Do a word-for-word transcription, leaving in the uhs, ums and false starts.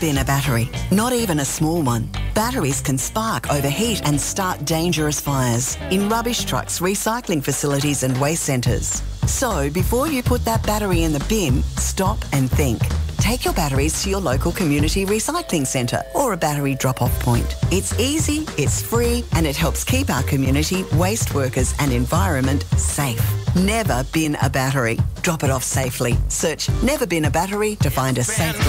bin a battery, not even a small one. Batteries can spark, overheat and start dangerous fires in rubbish trucks, recycling facilities and waste centres. So before you put that battery in the bin, stop and think. Take your batteries to your local community recycling centre or a battery drop-off point. It's easy, it's free and it helps keep our community, waste workers and environment safe. Never bin a battery. Drop it off safely. Search Never Bin a Battery to find a safe